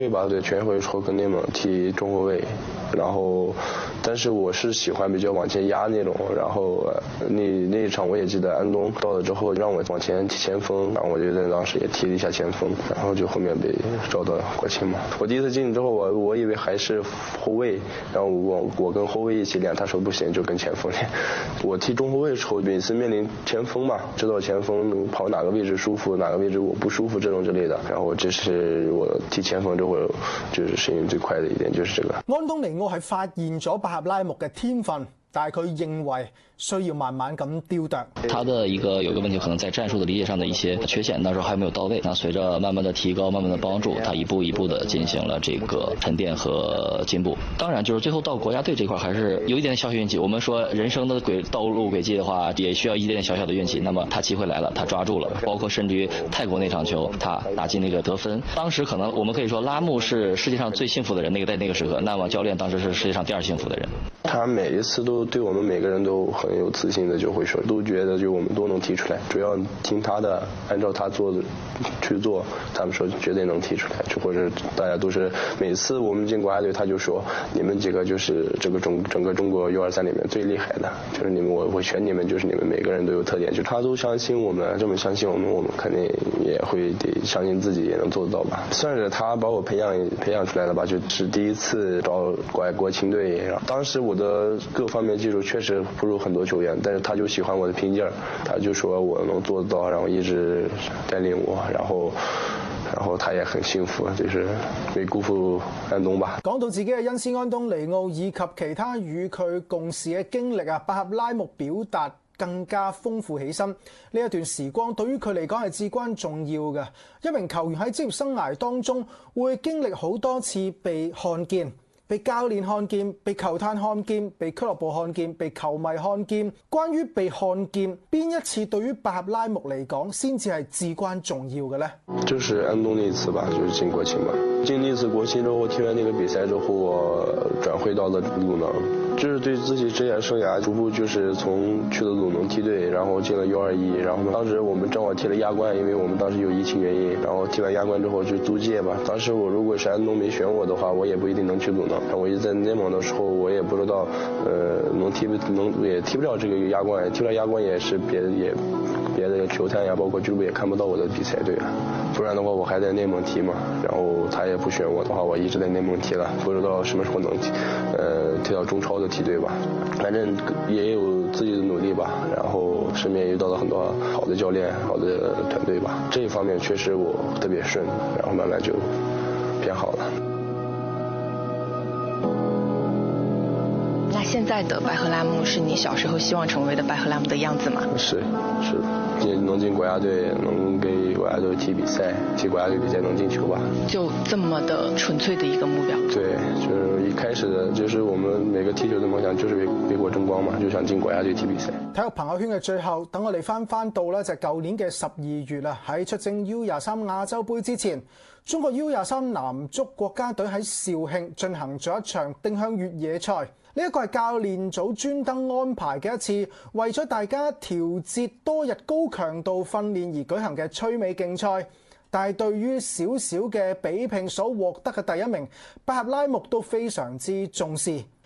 对吧？对，全运会时候跟内蒙踢中后卫，然后，但是我是喜欢比较往前压那种，然后那一场我也记得，安东到了之后让我往前踢前锋，然后我就在当时也踢了一下前锋，然后就后面被招到国青嘛。我第一次进去之后，我以为还是后卫，然后我跟后卫一起练，他说不行，就跟前锋练。我踢中后卫的时候，每次面临前锋嘛，知道前锋跑哪个位置舒服，哪个位置我不舒服这种之类的，然後這是我踢前鋒之後就是適應最快的一點，就是這個。 安東尼奧係發現咗巴赫拉木嘅天分，但係佢認為需要慢慢咁雕琢。 他的有個問題，可能在戰術的理解上的一些缺陷，那時候還沒有到位。那隨着慢慢的提高，慢慢的幫助，他一步一步的進行了這個沉澱和進步。當然，就是最後到國家隊這塊，還是有一點小小運氣。我們說人生的道路軌跡的話，也需要一點小小的運氣。那麼他機會來了，他抓住了，包括甚至於泰國那場球，他打進那個得分。當時可能我們可以說拉木是世界上最幸福的人，在那個時刻。那麼教練當時是世界上第二幸福的人。 他每一次都對我們每個人都很有自信的，就會說，都覺得就我們都能踢出來，只要聽他的，按照他做的去做，他們說絕對能踢出來。就或者大家都是每次我們進國家隊，他就說你們幾個就是這個整個中國U23裡面最厲害的，就是你們我選你們，就是你們每個人都有特點，就他都相信我們，這麼相信我們，我們肯定也會得相信自己也能做得到吧。算是他把我培養出來了吧，就是第一次到國青隊，然後當時我的各方面技術確實不如很多球員，但是他就喜歡我的拼勁，他就說我能做得到，然後一直帶領我，然後他也很幸福，就是沒辜負安東吧。 講到自己嘅恩師安東尼奧以及其他與佢共事嘅經歷啊，巴赫拉木表達更加豐富起身。呢一段時光對於佢嚟講係至關重要嘅。一名球員喺職業生涯當中會經歷好多次被看見。被教練看見，被球探看見，被俱樂部看見，被球迷看見。關於被看見，邊一次對於巴赫拉木嚟講先至係至關重要嘅呢？ 就是安東那一次吧，就是進國青嘛。進那次國青之後，踢完那個比賽之後，我轉會到了魯能，就是對自己職業生涯逐步就是從去了魯能梯隊，然後進了U21，然後當時我們正好踢了亞冠，因為我們當時有疫情原因，然後踢完亞冠之後就租借嘛。當時我如果是安東沒選我的話，我也不一定能去魯能。我一直在內蒙的時候，我也不知道，也踢不了這個亞冠，踢不了亞冠也是別的球探呀，包括俱樂部也看不到我的比賽，對啊，不然的話我還在內蒙踢嘛。然後他也不選我的話，我一直在內蒙踢了，不知道什麼時候能踢到中超的梯隊吧。反正也有自己的努力吧，然後身邊也遇到了很多好的教練、好的團隊吧。這一方面確實我特別順，然後慢慢就變好了。 那現在的巴赫拉木是你小時候希望成為的巴赫拉木的樣子嗎？ 是，能進國家隊，能給國家隊踢比賽，踢國家隊比賽能進球吧。 就這麼的純粹的一個目標。 對，就是一開始的，就是我們每個踢球的夢想就是為國爭光嘛，就想進國家隊踢比賽。 體育朋友圈嘅最後，等我哋翻到咧就係舊年嘅12月啦，喺出征 U23亞洲盃之前，中國 U23男足國家隊喺肇慶進行咗一場定向越野賽。呢一個係教練組專登安排嘅一次，為咗大家調節多日高強度訓練而舉行嘅趣味競賽。但係對於小小嘅比拼所獲得嘅第一名，巴赫拉木都非常之重視。